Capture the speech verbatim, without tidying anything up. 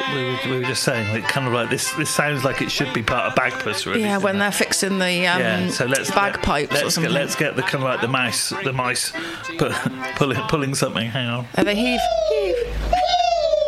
we were, we were just saying, like, kind of like this. This sounds like it should be part of Bagpuss, really. Yeah, when it? they're fixing the um, yeah, so let's, bagpipes let, or let's something. Get, let's get the kind of like the mouse, the mice, pu- pulling pulling something. Hang on. Are they heave? heave